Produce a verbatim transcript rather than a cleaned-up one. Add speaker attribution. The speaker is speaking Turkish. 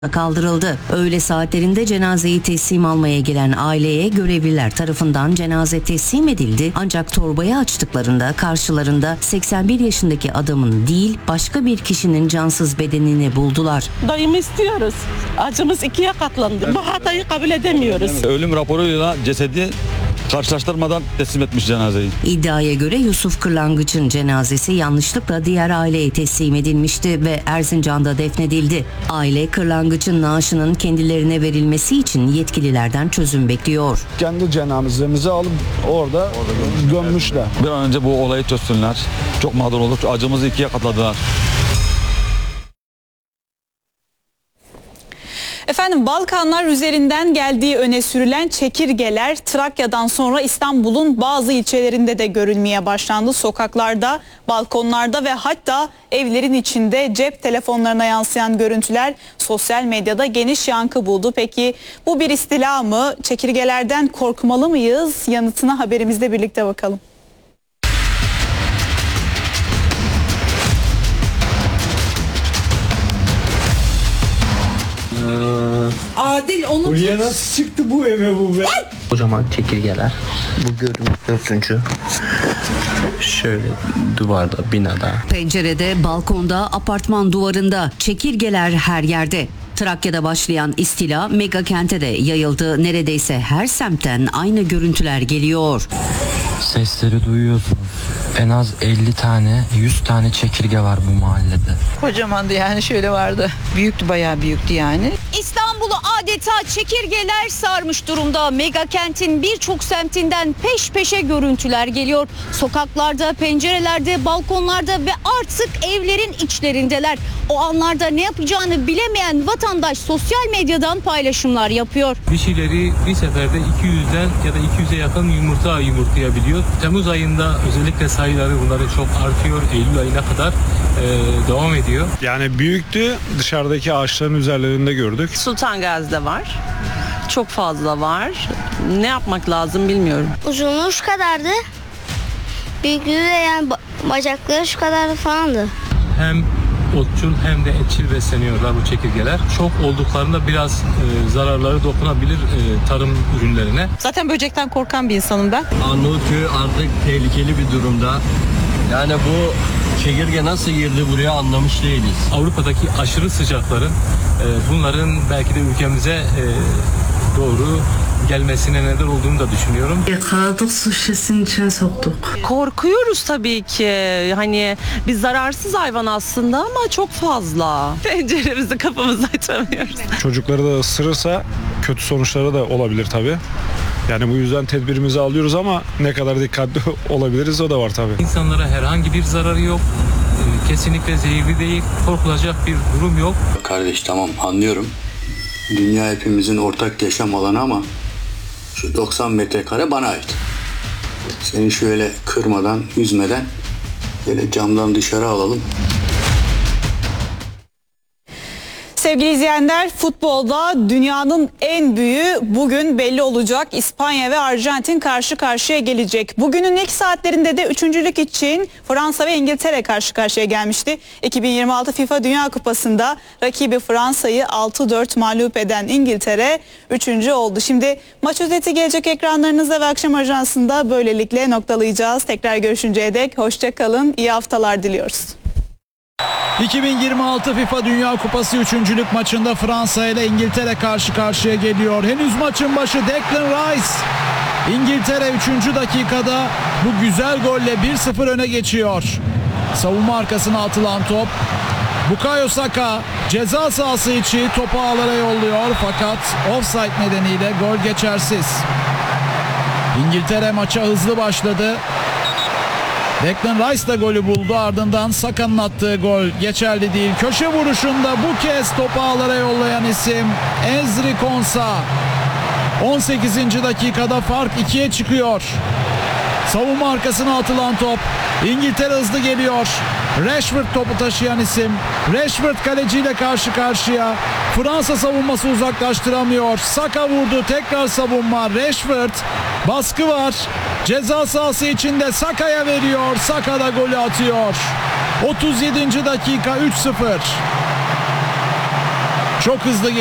Speaker 1: kaldırıldı. Öğle saatlerinde cenazeyi teslim almaya gelen aileye görevliler tarafından cenaze teslim edildi. Ancak torbayı açtıklarında karşılarında seksen bir yaşındaki adamın değil başka bir kişinin cansız bedenini buldular.
Speaker 2: Dayımı istiyoruz. Acımız ikiye katlandı. Bu hatayı kabul edemiyoruz.
Speaker 3: Ölüm raporuyla cesedi karşılaştırmadan teslim etmiş cenazeyi.
Speaker 1: İddiaya göre Yusuf Kırlangıç'ın cenazesi yanlışlıkla diğer aileye teslim edilmişti ve Erzincan'da defnedildi. Aile Kırlangıç'ın naaşının kendilerine verilmesi için yetkililerden çözüm bekliyor.
Speaker 4: Kendi cenazemizi alıp orada, orada gömmüşler.
Speaker 3: Bir an önce bu olayı çözsünler. Çok mağdur olduk. Acımızı ikiye katladılar.
Speaker 5: Efendim Balkanlar üzerinden geldiği öne sürülen çekirgeler Trakya'dan sonra İstanbul'un bazı ilçelerinde de görülmeye başlandı. Sokaklarda, balkonlarda ve hatta evlerin içinde cep telefonlarına yansıyan görüntüler sosyal medyada geniş yankı buldu. Peki bu bir istila mı? Çekirgelerden korkmalı mıyız? Yanıtına haberimizde birlikte bakalım.
Speaker 6: Adil onu...
Speaker 7: Buraya nasıl çıktı bu eve bu be?
Speaker 8: Kocaman çekirgeler. Bu gördüğümüz dördüncü. Şöyle duvarda, binada.
Speaker 1: Pencerede, balkonda, apartman duvarında çekirgeler her yerde. Trakya'da başlayan istila mega kente de yayıldı. Neredeyse her semtten aynı görüntüler geliyor.
Speaker 8: Sesleri duyuyorsunuz. En az elli tane, yüz tane çekirge var bu mahallede.
Speaker 6: Kocamandı yani, şöyle vardı. Büyüktü, bayağı büyüktü yani.
Speaker 9: İstanbul'u adeta çekirgeler sarmış durumda. Mega kentin birçok semtinden peş peşe görüntüler geliyor. Sokaklarda, pencerelerde, balkonlarda ve artık evlerin içlerindeler. O anlarda ne yapacağını bilemeyen vatandaş sosyal medyadan paylaşımlar yapıyor.
Speaker 10: Dişileri bir seferde iki yüzden ya da iki yüze yakın yumurta yumurtlayabiliyor. Temmuz ayında özellikle sayıları bunların çok artıyor. Eylül ayına kadar e, devam ediyor.
Speaker 7: Yani büyüktü, dışarıdaki ağaçların üzerlerinde gördük.
Speaker 2: Sultan Gazi'de var. Çok fazla var. Ne yapmak lazım bilmiyorum.
Speaker 11: Uzunluğu şu kadardı. Büyüklüğü de yani bacakları şu kadar falandı.
Speaker 10: Hem otçul hem de etçil besleniyorlar bu çekirgeler. Çok olduklarında biraz e, zararları dokunabilir e, tarım ürünlerine.
Speaker 2: Zaten böcekten korkan bir insanım ben.
Speaker 12: Arnavutköy artık tehlikeli bir durumda. Yani bu çekirge nasıl girdi buraya anlamış değiliz.
Speaker 10: Avrupa'daki aşırı sıcakların e, bunların belki de ülkemize e, doğru gelmesine neden olduğunu da düşünüyorum.
Speaker 6: Yakaladık, su şişesinin içine soktuk.
Speaker 2: Korkuyoruz tabii ki. Hani bir zararsız hayvan aslında ama çok fazla. Penceremizi, kapımızı açamıyoruz.
Speaker 7: Çocukları da ısırırsa kötü sonuçları da olabilir tabii. Yani bu yüzden tedbirimizi alıyoruz ama ne kadar dikkatli olabiliriz o da var tabii.
Speaker 10: İnsanlara herhangi bir zararı yok. E, kesinlikle zehirli değil. Korkulacak bir durum yok.
Speaker 13: Kardeş tamam anlıyorum. Dünya hepimizin ortak yaşam alanı ama şu doksan metrekare bana ait. Seni şöyle kırmadan, üzmeden böyle camdan dışarı alalım.
Speaker 5: Sevgili izleyenler, futbolda dünyanın en büyüğü bugün belli olacak. İspanya ve Arjantin karşı karşıya gelecek. Bugünün ilk saatlerinde de üçüncülük için Fransa ve İngiltere karşı karşıya gelmişti. iki bin yirmi altı FIFA Dünya Kupası'nda rakibi Fransa'yı altı dört mağlup eden İngiltere üçüncü oldu. Şimdi maç özeti gelecek ekranlarınızda ve akşam ajansında böylelikle noktalayacağız. Tekrar görüşünceye dek hoşça kalın, iyi haftalar diliyoruz.
Speaker 14: iki bin yirmi altı FIFA Dünya Kupası üçüncülük maçında Fransa ile İngiltere karşı karşıya geliyor. Henüz maçın başı Declan Rice. İngiltere üçüncü dakikada bu güzel golle bir sıfır öne geçiyor. Savunma arkasına atılan top. Bukayo Saka ceza sahası içi topu ağlara yolluyor fakat offside nedeniyle gol geçersiz. İngiltere maça hızlı başladı. Declan Rice da golü buldu, ardından Saka'nın attığı gol geçerli değil. Köşe vuruşunda bu kez topu ağlara yollayan isim Ezri Konsa. on sekizinci dakikada fark ikiye çıkıyor. Savunma arkasına atılan top. İngiltere hızlı geliyor. Rashford topu taşıyan isim. Rashford kaleciyle karşı karşıya. Fransa savunması uzaklaştıramıyor. Saka vurdu, tekrar savunma. Rashford, baskı var. Ceza sahası içinde Saka'ya veriyor. Saka da golü atıyor. otuz yedinci dakika üç sıfır. Çok hızlı